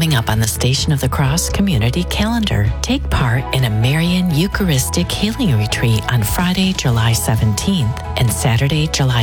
Coming up on the Station of the Cross community calendar, take part in a Marian Eucharistic Healing Retreat on Friday, July 17th and Saturday, July